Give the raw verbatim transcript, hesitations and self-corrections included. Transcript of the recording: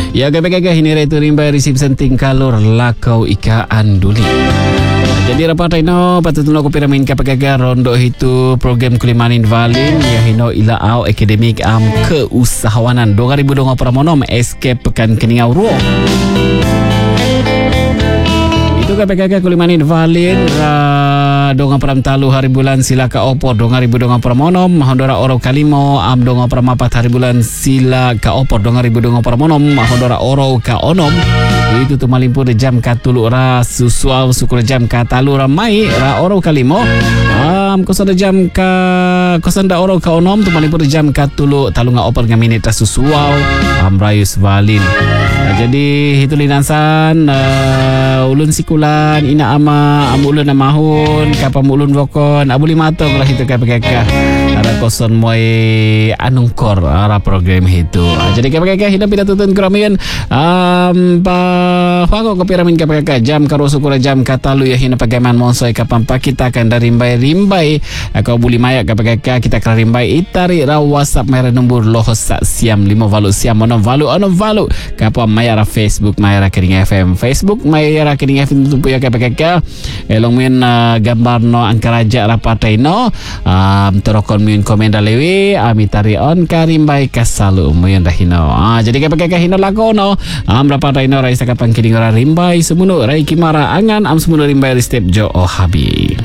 Ya gagah-gagah ini itu rimbai risip senting kalor lakau ika anduli. Jadi rapat ino patut tolong ko piramin kapag rondo itu program kulimanin valin ya hino ila au akademik am keusahawanan dua ribu dua puluh pramonom escape pekan keningau ruo. Itu kapag kulimanin valin ra donga pram talu hari bulan sila ka opor donga ribu donga pramonom mahondora oro kalimo am donga pram apat hari bulan sila ka opor donga ribu donga pramonom mahondora oro ka onom. Itu tu malimpur jam katulu ra susuau sukur jam katalu ramai ra oro kalimo am kosada jam ka kosanda oro ka onom tu malimpur jam katulu talunga opor nga minit ra susuau am rayus valin. Nah, jadi itu linansan uh, ulun sikulan ina ama am ulun amahun kapam ulun vokon abuli matong lah itu kapakaka ara koson moy anungkor ara program itu. Nah, jadi kapakaka hidup kita tutun keramian um, pa Fako kapiramin kapag jam karo sukura jam katalu ya hina pagaman monsoy kapam pakita kan dari rimbai rimbai ako buli maya kapag kita kara rimbai itari ra WhatsApp mayra nombor lohos sa siam lima valu siam mono valu ono valu kapam mayara Facebook mayara Kering F M Facebook mayara Kering F M tu puya kapag elong min uh, gambar no angkaraja rapatai no um, terokon min komenda lewi amitari on karimbai kasalu muyon dahino. Ah, jadi kapag hino lako no am rapatai no ra isa kapang kiring ora rimbai semuno rai kimara angan am semuno rimbai step jo oh habi.